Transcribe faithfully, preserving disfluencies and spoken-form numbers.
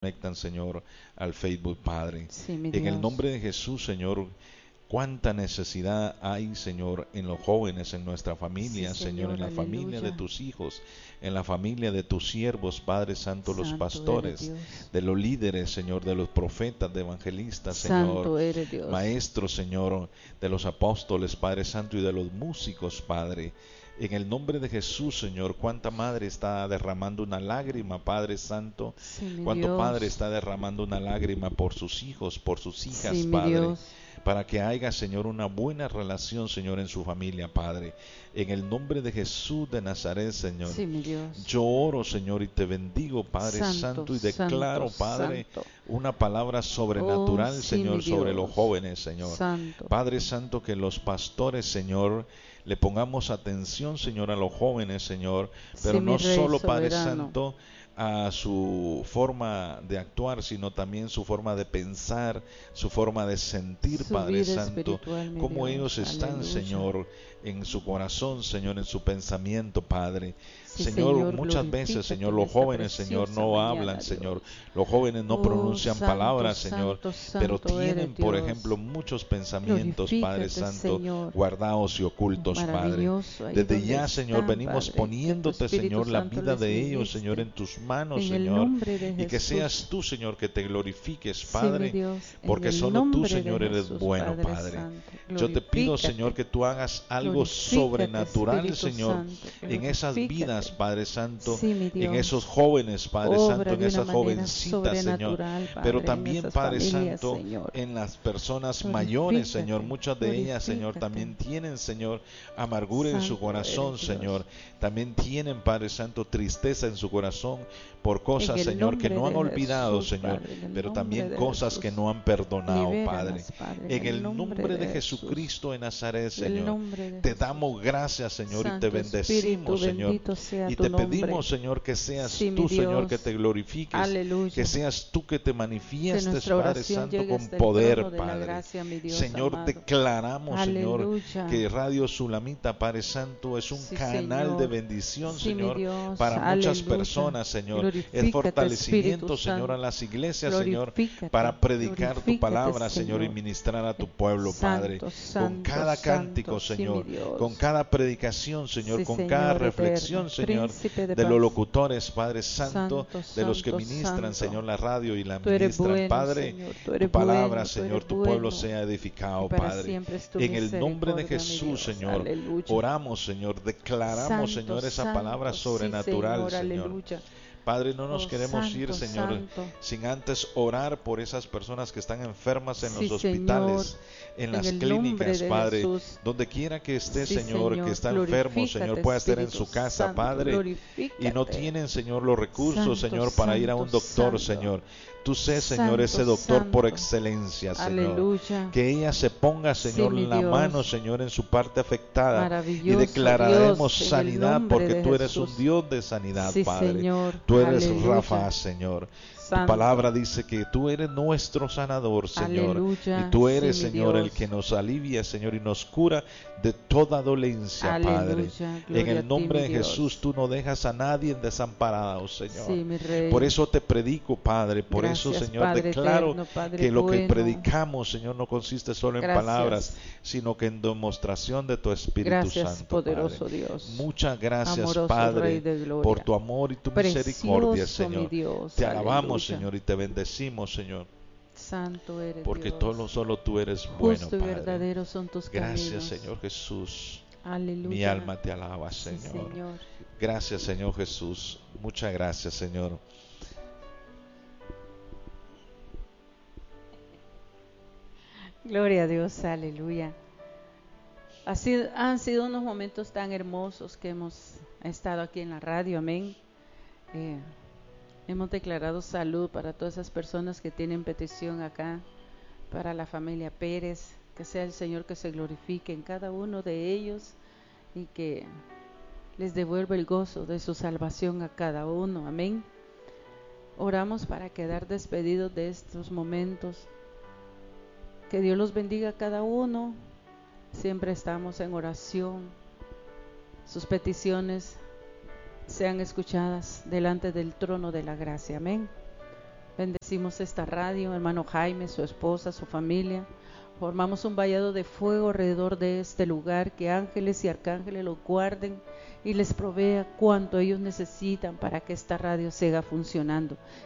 conectan, Señor, al Facebook, Padre. Sí, mi En el Dios. nombre de Jesús, Señor, cuánta necesidad hay, Señor, en los jóvenes, en nuestra familia, Sí, Señor, en Señor, la familia de aleluya. tus hijos, en la familia de tus siervos, Padre Santo, los Santo eres pastores, Dios. de los líderes, Señor, de los profetas, de evangelistas, Señor, Santo eres Dios. maestros, Señor, de los apóstoles, Padre Santo, y de los músicos, Padre. En el nombre de Jesús, Señor, cuánta madre está derramando una lágrima, Padre Santo. Sí, mi Cuánto Dios. padre está derramando una lágrima por sus hijos, por sus hijas, Sí, mi Padre. Dios. Para que haya, Señor, una buena relación, Señor, en su familia, Padre. En el nombre de Jesús de Nazaret, Señor. Sí, mi Dios. Yo oro, Señor, y te bendigo, Padre Santo, Santo, y declaro, santo, Padre, santo. una palabra sobrenatural, Oh, sí, Señor, mi sobre Dios. los jóvenes, Señor. Santo. Padre Santo, que los pastores, Señor, le pongamos atención, Señor, a los jóvenes, Señor, pero Sí, no mi Rey solo, Padre soberano. Santo, a su forma de actuar, sino también su forma de pensar, su forma de sentir, Su Padre vida Santo, espiritual, mi cómo Dios. ellos están, Aleluya. Señor, en su corazón, Señor, en su pensamiento, Padre. Sí, Señor, Señor, muchas veces, glorifícate Señor, en los esta jóvenes, Señor, preciosa no mañana, hablan, Dios. Señor. Los jóvenes no Oh, pronuncian santo, palabras, Señor, santo, pero santo eres tienen, por Dios. ejemplo, muchos pensamientos, Padre Glorifícate, Santo, Señor. guardados y ocultos, Padre. Maravilloso ahí Desde donde ya, Señor, están, venimos Padre. Que tu poniéndote, Espíritu Señor, la Santo vida les de ellos, Señor, ministre. en tus manos, En el Señor, nombre de y que Jesús. seas tú, Señor, que te glorifiques, Sí, mi Padre, Dios, porque en el solo tú, nombre Señor, de eres Jesús, bueno, Padre Padre. Santo. Yo te pido, Glorifícate. Señor, que tú hagas algo Glorifícate, sobrenatural, Espíritu Señor, Santo, en esas glorifícate. vidas, Padre Santo, Sí, mi en Dios. esos jóvenes, Padre Obra Santo, en de una esas manera jovencitas, Señor, sobrenatural, Padre, pero en también, esas Padre familias, Santo, Señor. en las personas mayores, Señor. Glorifícate, Muchas de ellas, Señor, glorifícate. también tienen, Señor, amargura en su Santo corazón, eres Dios. Señor. También tienen, Padre Santo, tristeza en su corazón por cosas, En el Señor, que nombre no han de olvidado, Jesús, Señor, Padre, en el pero nombre también de cosas Jesús. que no han perdonado, Padre. Libéralas, Padre, En el nombre de Jesús. Jesucristo de Nazaret, En el Señor, nombre de te Jesús. damos gracias, Señor, y te Santo bendecimos, Espíritu, Señor. bendito sea Y tu te nombre. pedimos, Señor, que seas Sí, mi tú, Señor, Dios. que te glorifiques, Aleluya. que seas tú que te Que manifiestes, nuestra Padre oración Santo, llegue con hasta el poder, trono de la Padre. gracia, mi Dios Señor, amado. declaramos, Señor, Aleluya. que Radio Sulamita, Padre Santo, es un Sí, canal Señor. de bendición, Sí, mi Señor, Dios. para muchas Aleluya. personas, Señor. Glorifícate, Es fortalecimiento, Espíritu Señor, a Santo. las iglesias, Señor, Glorifícate, para predicar tu glorifícate, palabra, Señor, y Señor. ministrar a tu pueblo, Padre. Santo, Con santo, cada cántico, santo, sí, Señor, mi Dios. con cada predicación, Señor, Sí, con Señor cada eterno, reflexión, Señor, Príncipe de de los paz. locutores, Padre Santo, Santo, de los que santo, ministran, santo. Señor, la radio y la Tú eres ministran, bueno, Padre. Señor, tú eres Tu palabra, bueno, tú Señor, eres tu pueblo bueno. sea edificado, Y para Padre. siempre es tu En el nombre de misericordia, mi Jesús, Dios. Señor, Aleluya. oramos, Señor, declaramos, Santo, Señor, esa santo, palabra sí, sobrenatural, Señor, Señor. aleluya. Padre, no nos Oh, queremos santo, ir, Señor, santo. sin antes orar por esas personas que están enfermas en Sí, los hospitales, Señor, en en las el nombre clínicas, de Padre, Jesús. donde quiera que esté, Sí, Señor, Señor, que está enfermo, Señor, glorifícate, pueda estar en Espíritu su casa, Santo, Padre, y glorifícate. no tienen, Señor, los recursos, Santo, Señor, para ir a un santo, doctor, santo. Señor. Tú sé, Señor, Santo, ese doctor por santo. excelencia, Señor. Aleluya. Que ella se ponga, Sí, Señor, mi la Dios. mano, Señor, en su parte afectada. Y Maravilloso declararemos Dios, en el sanidad nombre porque de tú eres Jesús. un Dios de sanidad, Sí, Padre. Señor. Tú eres Aleluya. Rafa, Señor. Tu Santo. palabra dice que tú eres nuestro sanador, Señor. Aleluya. Y tú eres, Sí, mi Señor, el Dios. que nos alivia, Señor, y nos cura de toda dolencia, Padre. Aleluya. En Gloria a el ti, nombre mi de Dios. Jesús, tú no dejas a nadie desamparado, Señor. Sí, mi Rey. Por eso te predico, Padre. Por eso, Gracias, Señor, Padre declaro eterno, Padre que lo que bueno. predicamos, Señor, no consiste solo en Gracias. palabras, sino que en demostración de tu Espíritu Gracias, Santo, poderoso Padre. Dios. Muchas gracias, Amoroso Padre, Rey de gloria. por tu amor y tu misericordia, Precioso, mi Señor. Dios. Te alabamos, Aleluya. Señor, y te bendecimos, Señor, Santo eres porque Dios. todo, solo tú eres bueno, Justo y Padre. verdadero son tus caminos. Gracias, Señor Jesús. Aleluya. Mi alma te alaba, Sí, Señor. Señor. Gracias, Señor Jesús. Muchas gracias, Señor. Gloria a Dios, aleluya. Ha sido- han sido unos momentos tan hermosos que hemos estado aquí en la radio, amén. Eh, hemos declarado salud para todas esas personas que tienen petición acá, para la familia Pérez, que sea el Señor que se glorifique en cada uno de ellos y que les devuelva el gozo de su salvación a cada uno, amén. Oramos para quedar despedidos de estos momentos. Que Dios los bendiga a cada uno. Siempre estamos en oración. Sus peticiones sean escuchadas delante del trono de la gracia. Amén. Bendecimos esta radio, hermano Jaime, su esposa, su familia. Formamos un vallado de fuego alrededor de este lugar, que ángeles y arcángeles los guarden y les provea cuanto ellos necesitan para que esta radio siga funcionando.